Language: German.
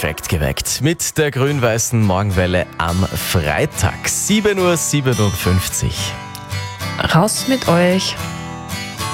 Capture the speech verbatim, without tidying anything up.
Perfekt geweckt mit der grün-weißen Morgenwelle am Freitag, sieben Uhr siebenundfünfzig. Raus mit euch.